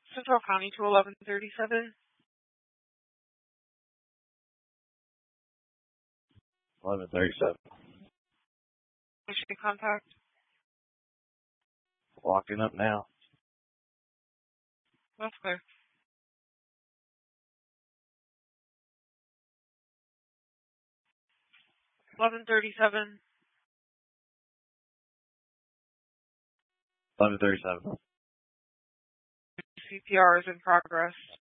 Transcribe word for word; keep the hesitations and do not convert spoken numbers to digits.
Central County to eleven thirty-seven. eleven thirty-seven. Mission contact. Walking up now. That's clear. eleven thirty-seven. eleven thirty-seven. C P R is in progress.